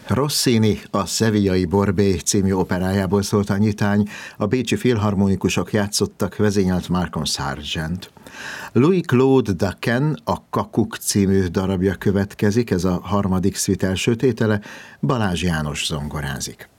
Rossini a Sevillai Borbé című operájából szólt a nyitány, a bécsi filharmonikusok játszottak, vezényelt Malcolm Sargent. Louis-Claude Daquin a Kakuk című darabja következik, ez a harmadik szvit első tétele, Balázs János zongorázik.